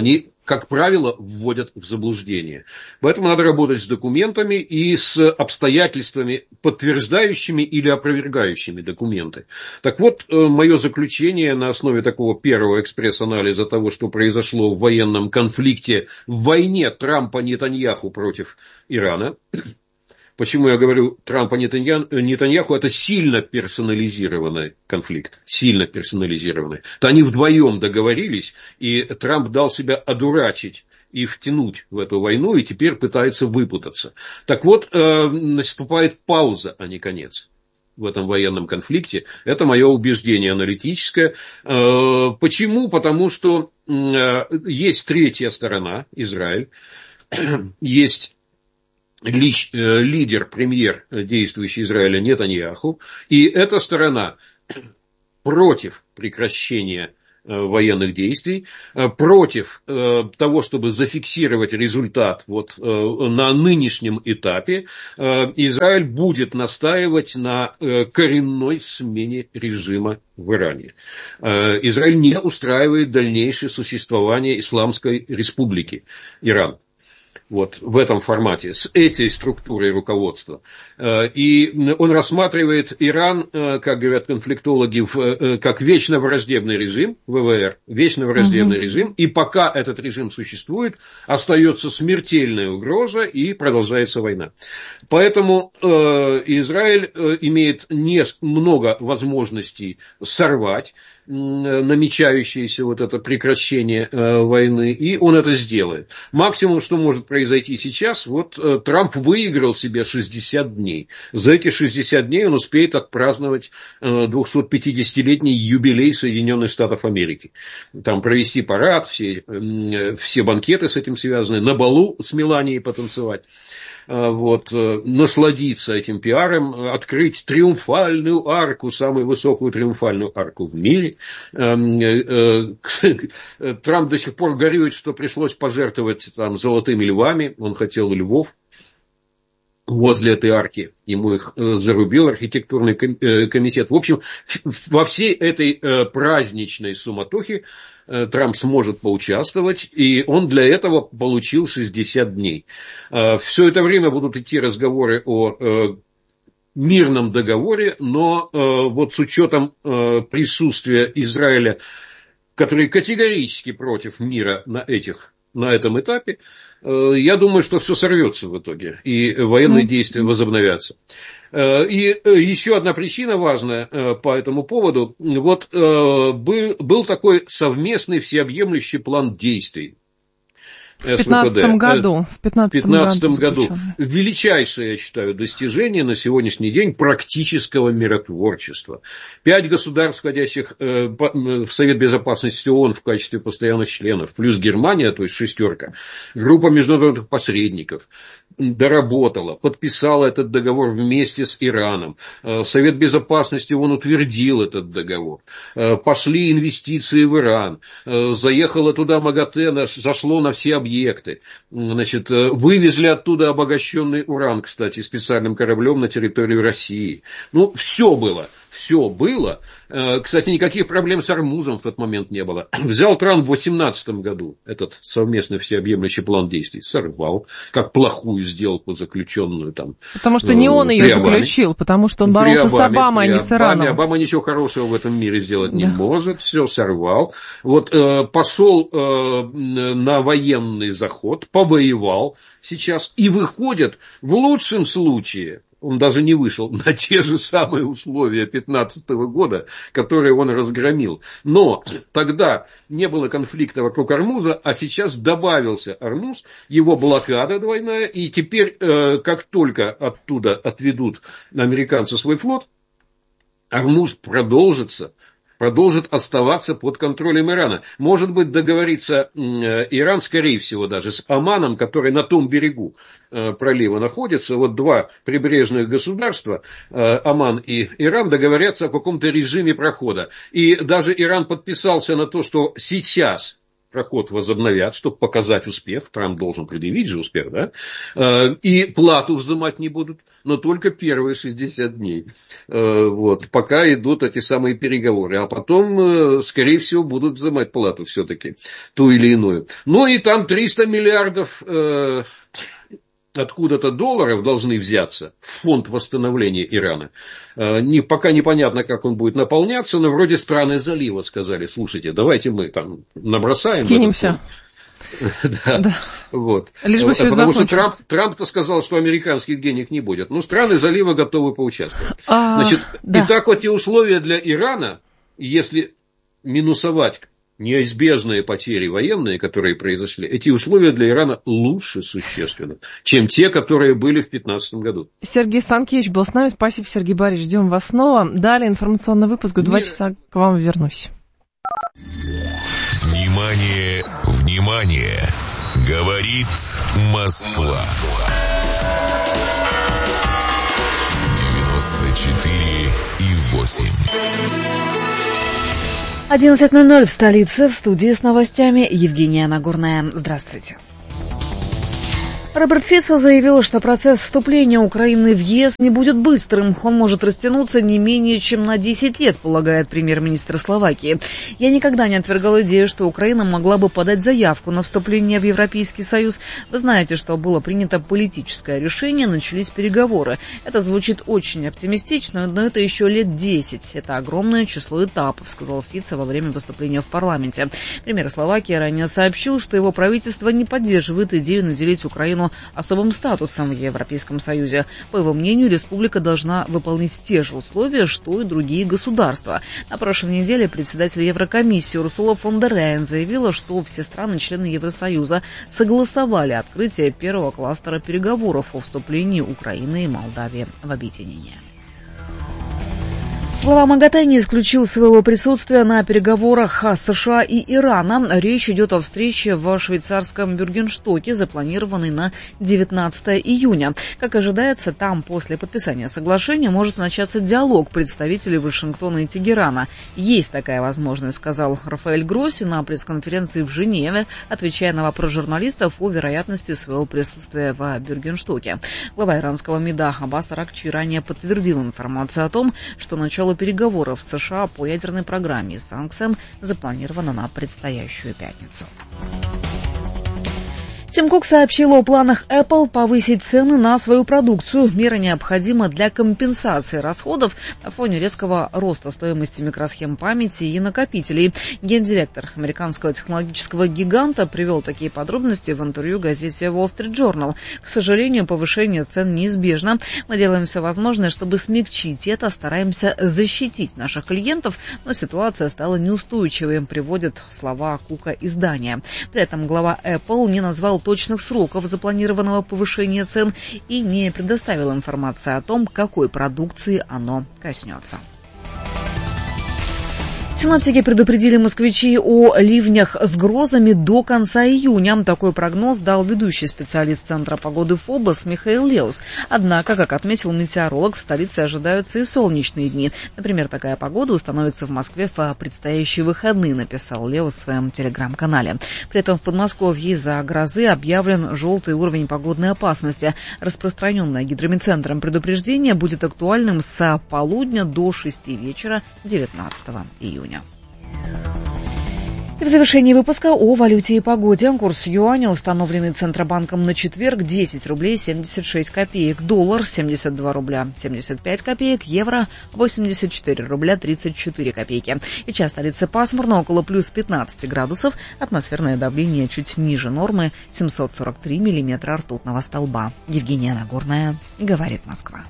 как правило, вводят в заблуждение. Поэтому надо работать с документами и с обстоятельствами, подтверждающими или опровергающими документы. Так вот, мое заключение на основе такого первого экспресс-анализа того, что произошло в военном конфликте, в войне Трампа-Нетаньяху против Ирана. Почему я говорю Трампа-Нетаньяху, это сильно персонализированный конфликт, сильно персонализированный. То они вдвоем договорились, и Трамп дал себя одурачить и втянуть в эту войну, и теперь пытается выпутаться. Так вот, наступает пауза, а не конец в этом военном конфликте. Это мое убеждение аналитическое. Почему? Потому что есть третья сторона, Израиль, есть лидер, премьер действующий Израиля Нетаньяху, и эта сторона против прекращения военных действий, против того, чтобы зафиксировать результат вот на нынешнем этапе. Израиль будет настаивать на коренной смене режима в Иране. Израиль не устраивает дальнейшее существование Исламской Республики Иран. Вот в этом формате, с этой структурой руководства. И он рассматривает Иран, как говорят конфликтологи, как вечно враждебный режим, ВВР, вечно враждебный режим, и пока этот режим существует, остается смертельная угроза и продолжается война. Поэтому Израиль имеет много возможностей сорвать намечающееся вот это прекращение войны, и он это сделает. Максимум, что может произойти сейчас, вот Трамп выиграл себе 60 дней. За эти 60 дней он успеет отпраздновать 250-летний юбилей Соединенных Штатов Америки. Там провести парад, все банкеты с этим связаны, на балу с Меланией потанцевать. Вот, насладиться этим пиаром, открыть триумфальную арку, самую высокую триумфальную арку в мире. Трамп до сих пор горюет, что пришлось пожертвовать там золотыми львами, он хотел львов возле этой арки, ему их зарубил архитектурный комитет. В общем, во всей этой праздничной суматохе Трамп сможет поучаствовать, и он для этого получил 60 дней. Все это время будут идти разговоры о мирном договоре, но вот с учетом присутствия Израиля, который категорически против мира на этом этапе, я думаю, что все сорвется в итоге, и военные действия возобновятся. И еще одна причина важная по этому поводу. Вот был такой совместный всеобъемлющий план действий. В 2015 году. Величайшее, я считаю, достижение на сегодняшний день практического миротворчества. 5 государств, входящих в Совет Безопасности ООН в качестве постоянных членов, плюс Германия, то есть 6, группа международных посредников доработала, подписала этот договор вместе с Ираном. Совет Безопасности ООН утвердил этот договор. Пошли инвестиции в Иран. Заехало туда МАГАТЭ, зашло на все объекты. Значит, вывезли оттуда обогащенный уран, кстати, специальным кораблем на территорию России. Ну, все было. Все было. Кстати, никаких проблем с Ормузом в тот момент не было. Взял Трамп в 2018 году этот совместный всеобъемлющий план действий, сорвал, как плохую сделку, заключенную там. Потому что не он ее заключил, потому что он боролся с Обамой, а не с Ираном. Обама ничего хорошего в этом мире сделать не может, все сорвал. Вот пошел на военный заход, повоевал сейчас и выходит в лучшем случае. Он даже не вышел на те же самые условия 2015 года, которые он разгромил. Но тогда не было конфликта вокруг Ормуза, а сейчас добавился Ормуз, его блокада двойная, и теперь, как только оттуда отведут американцы свой флот, Ормуз продолжит оставаться под контролем Ирана. Может быть, договорится Иран, скорее всего, даже с Оманом, который на том берегу пролива находится. Вот 2 прибрежных государства, Оман и Иран, договорятся о каком-то режиме прохода. И даже Иран подписался на то, что сейчас проход возобновят, чтобы показать успех. Трамп должен предъявить же успех, да? И плату взимать не будут, но только первые 60 дней. Вот, пока идут эти самые переговоры. А потом, скорее всего, будут взимать плату все-таки, ту или иную. Ну и там 300 миллиардов откуда-то долларов должны взяться в фонд восстановления Ирана. Пока непонятно, как он будет наполняться, но вроде страны залива сказали: слушайте, давайте мы там набросаем. Скинемся. Да. Вот. Потому что Трамп-то сказал, что американских денег не будет. Ну, страны залива готовы поучаствовать. Значит, итак, эти условия для Ирана, если минусовать неизбежные потери военные, которые произошли, эти условия для Ирана лучше существенно, чем те, которые были в 2015 году. Сергей Станкевич был с нами. Спасибо, Сергей Борисович. Ждем вас снова. Далее информационный выпуск. В 2 часа к вам вернусь. Внимание, внимание! Говорит Москва. 94,8. 11:00 в столице. В студии с новостями Евгения Нагорная. Здравствуйте. Роберт Фицо заявил, что процесс вступления Украины в ЕС не будет быстрым. Он может растянуться не менее чем на 10 лет, полагает премьер-министр Словакии. Я никогда не отвергал идею, что Украина могла бы подать заявку на вступление в Европейский Союз. Вы знаете, что было принято политическое решение, начались переговоры. Это звучит очень оптимистично, но это еще лет 10. Это огромное число этапов, сказал Фицо во время выступления в парламенте. Премьер Словакии ранее сообщил, что его правительство не поддерживает идею наделить Украину особым статусом в Европейском Союзе. По его мнению, республика должна выполнить те же условия, что и другие государства. На прошлой неделе председатель Еврокомиссии Урсула фон дер Ляйен заявила, что все страны-члены Евросоюза согласовали открытие первого кластера переговоров о вступлении Украины и Молдавии в объединение. Глава МАГАТЭ не исключил своего присутствия на переговорах США и Ирана. Речь идет о встрече в швейцарском Бюргенштоке, запланированной на 19 июня. Как ожидается, там после подписания соглашения может начаться диалог представителей Вашингтона и Тегерана. Есть такая возможность, сказал Рафаэль Гросси на пресс-конференции в Женеве, отвечая на вопрос журналистов о вероятности своего присутствия в Бюргенштоке. Глава иранского МИДа Аббас Аракчи ранее подтвердил информацию о том, что начало переговоров в США по ядерной программе и санкциям запланировано на предстоящую пятницу. Тим Кук сообщил о планах Apple повысить цены на свою продукцию. Мера необходима для компенсации расходов на фоне резкого роста стоимости микросхем памяти и накопителей. Гендиректор американского технологического гиганта привел такие подробности в интервью газете Wall Street Journal. К сожалению, повышение цен неизбежно. Мы делаем все возможное, чтобы смягчить это, стараемся защитить наших клиентов, но ситуация стала неустойчивой, приводят слова Кука издания. При этом глава Apple не назвал точных сроков запланированного повышения цен и не предоставил информации о том, какой продукции оно коснется. Синоптики предупредили москвичей о ливнях с грозами до конца июня. Такой прогноз дал ведущий специалист Центра погоды ФОБОС Михаил Леус. Однако, как отметил метеоролог, в столице ожидаются и солнечные дни. Например, такая погода установится в Москве в предстоящие выходные, написал Леус в своем телеграм-канале. При этом в Подмосковье из-за грозы объявлен желтый уровень погодной опасности. Распространенное гидрометцентром предупреждение будет актуальным с полудня до 6 вечера 19 июня. И в завершении выпуска о валюте и погоде. Курс юаня, установленный Центробанком на четверг, 10 рублей 76 копеек. Доллар 72 рубля 75 копеек. Евро 84 рубля 34 копейки. Сейчас столица пасмурно, около плюс 15 градусов. Атмосферное давление чуть ниже нормы, 743 миллиметра ртутного столба. Евгения Нагорная, говорит Москва.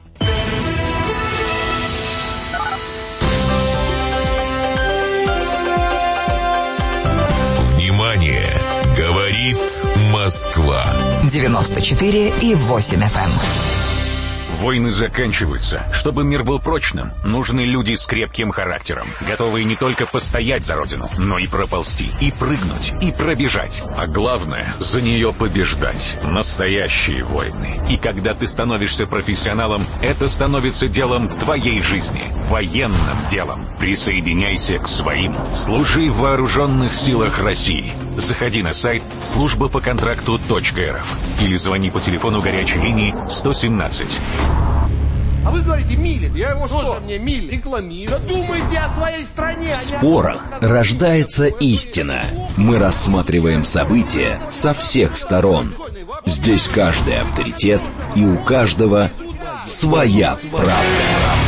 Говорит Москва. 94,8 FM. Войны заканчиваются. Чтобы мир был прочным, нужны люди с крепким характером, готовые не только постоять за родину, но и проползти, и прыгнуть, и пробежать. А главное, за нее побеждать. Настоящие войны. И когда ты становишься профессионалом, это становится делом твоей жизни. Военным делом. Присоединяйся к своим. Служи в вооруженных силах России. Заходи на сайт служба по контракту.рф или звони по телефону горячей линии 117. А вы говорите, Милин. Я его что? Мне Милин рекламирую. Да думайте о своей стране. В спорах рождается истина. Мы рассматриваем события со всех сторон. Здесь каждый авторитет, и у каждого своя правда.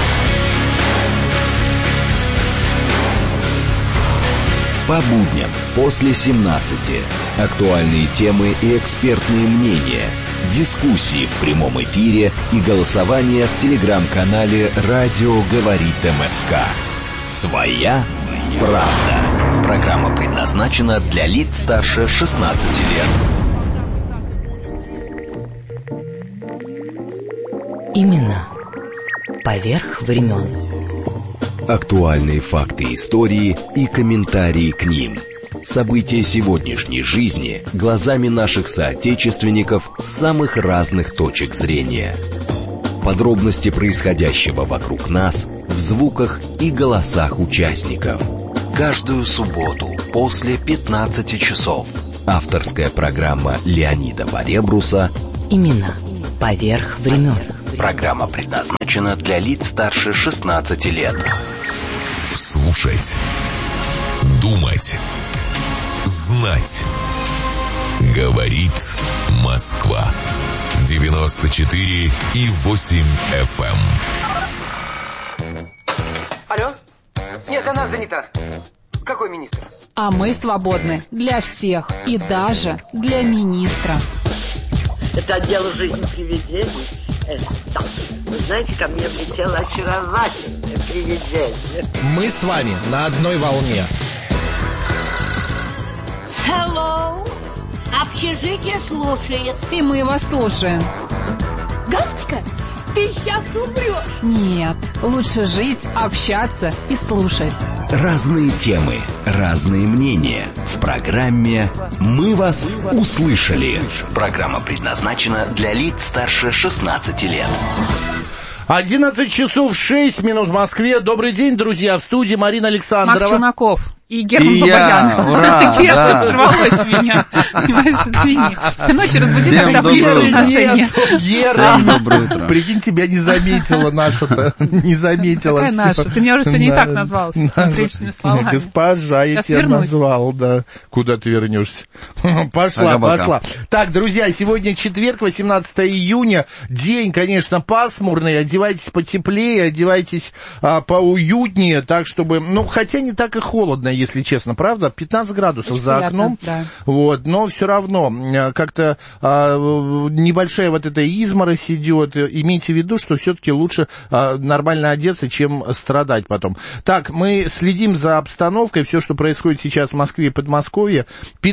По будням после 17. Актуальные темы и экспертные мнения. Дискуссии в прямом эфире и голосование в телеграм-канале «Радио говорит МСК». Своя правда. Программа предназначена для лиц старше 16 лет. Имена поверх времен. Актуальные факты истории и комментарии к ним. События сегодняшней жизни глазами наших соотечественников с самых разных точек зрения. Подробности происходящего вокруг нас в звуках и голосах участников. Каждую субботу после 15 часов. Авторская программа Леонида Поребруса «Имена поверх времен». Программа предназначена для лиц старше 16 лет. Слушать, думать, знать. Говорит Москва. 94,8 FM. Алло? Нет, она занята. Какой министр? А мы свободны для всех и даже для министра. Это отдел жизни привидений. Да. Вы знаете, ко мне прилетело очаровательное привидение. Мы с вами на одной волне. Hello. Общежитие слушает. И мы вас слушаем. Галочка, ты сейчас умрешь. Нет, лучше жить, общаться и слушать. Разные темы, разные мнения. В программе «Мы вас услышали». Программа предназначена для лиц старше 16 лет. 11 часов 6 минут в Москве. Добрый день, друзья. В студии Марина Александрова. Марк Челноков. И Герман Бабаян. Ура! Да. Сорвалось с меня. Понимаешь, извини. Ты ночью разбуди, когда пришло отношения. Гера, прикинь, тебя не заметила наша-то. Не заметила. Какая наша? Ты меня уже сегодня и так назвал. Встречными словами. Госпожа, я тебя назвал, да. Куда ты вернешься? Пошла. Так, друзья, сегодня четверг, 18 июня. День, конечно, пасмурный. Одевайтесь потеплее, одевайтесь поуютнее, так, чтобы... Ну, хотя не так и холодно, если честно, правда? 15 градусов очень за окном. Да. Вот, но все равно как-то небольшая вот эта изморозь идет. Имейте в виду, что все-таки лучше нормально одеться, чем страдать потом. Так, мы следим за обстановкой. Все, что происходит сейчас в Москве и Подмосковье.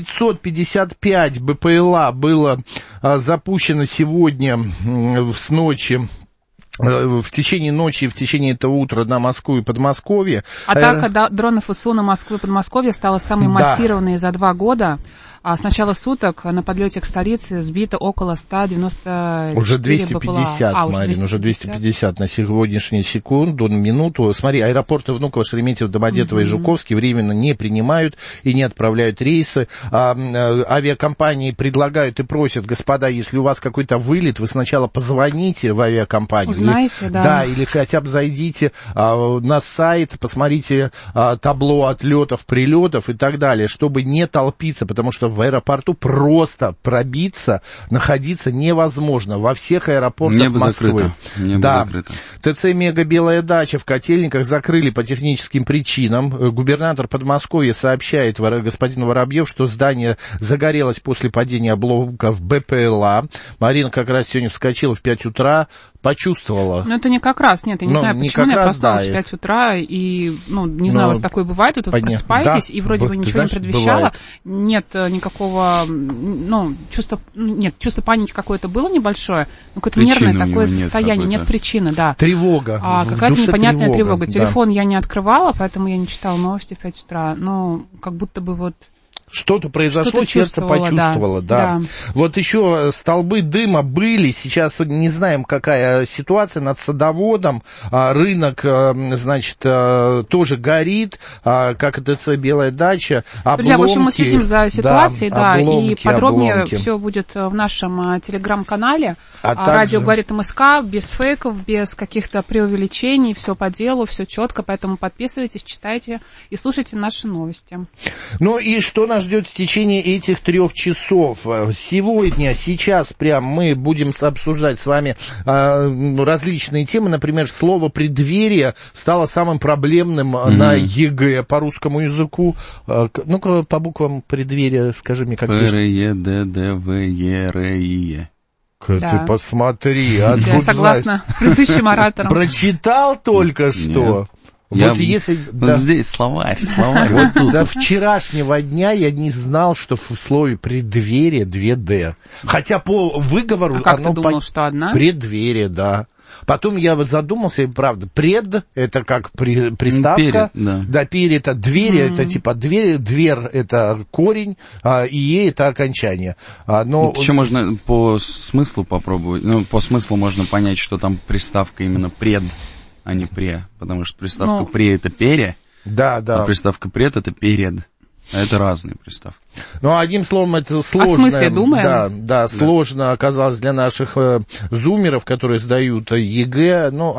555 БПЛА было запущено сегодня с ночи. В течение ночи и в течение этого утра на Москву и Подмосковье. Атака дронов ВСУ на Москву и Подмосковье стала самой массированной за 2 года. А с начала суток на подлете к столице сбито около 190 уже 250, БПЛА. Марин, уже 250 на сегодняшнюю секунду, минуту. Смотри, аэропорты Внуково, Шереметьево, Домодедово и Жуковский временно не принимают и не отправляют рейсы. Авиакомпании предлагают и просят, господа, если у вас какой-то вылет, вы сначала позвоните в авиакомпанию. Узнаете, да, или хотя бы зайдите на сайт, посмотрите табло отлетов, прилетов и так далее, чтобы не толпиться, потому что в аэропорту просто пробиться, находиться невозможно. Во всех аэропортах Небо Москвы. Закрыто. Небо закрыто. ТЦ «Мега Белая дача» в Котельниках закрыли по техническим причинам. Губернатор Подмосковья сообщает, господин Воробьев, что здание загорелось после падения обломков БПЛА. Марина как раз сегодня вскочила в 5 утра, почувствовала. Ну, это не как раз, нет, я не знаю, почему я проснулась в 5 утра, и, не знаю, у вас такое бывает, вы тут просыпаетесь, и вроде бы ничего не предвещало, нет никакого, чувство паники какое-то было небольшое, какое-то нервное такое состояние, нет причины, да. Тревога. Какая-то непонятная тревога. Телефон я не открывала, поэтому я не читала новости в 5 утра, но как будто бы Что-то произошло, сердце почувствовало, да. Вот еще столбы дыма были, сейчас не знаем, какая ситуация над садоводом, рынок, значит, тоже горит, как ТЦ «Белая дача», обломки. Друзья, в общем, мы следим за ситуацией, обломки, и подробнее все будет в нашем телеграм-канале. Радио говорит МСК, без фейков, без каких-то преувеличений, все по делу, все четко, поэтому подписывайтесь, читайте и слушайте наши новости. Ну и что нас ждет в течение этих 3 часов? Сегодня, сейчас прям мы будем обсуждать с вами различные темы. Например, слово «преддверие» стало самым проблемным на ЕГЭ по русскому языку. Ну-ка, по буквам «преддверие» скажи мне, как пишешь. ПРЕДДВЕРЕИЕ. Ты посмотри. Я согласна с предыдущим оратором. Прочитал только что. Вот если... здесь словарь. Вот до вчерашнего дня я не знал, что в слове «преддверие» 2 «д». Хотя по выговору как ты думал, что одна? «Преддверие», да. Потом я задумался, и правда, «пред» — это как приставка. Перед, да. Да, «перед» — это «двери», это типа «дверь», «дверь» — это корень, и «е» — это окончание. Но... Еще можно по смыслу попробовать. Ну, по смыслу можно понять, что там приставка именно «пред», а не «пре», потому что приставка «пре» — это «пере», а приставка «пред» — это «перед». А это разные приставки. Ну, одним словом, это сложно. О смысле думаем? Да, сложно оказалось для наших зумеров, которые сдают ЕГЭ. Ну,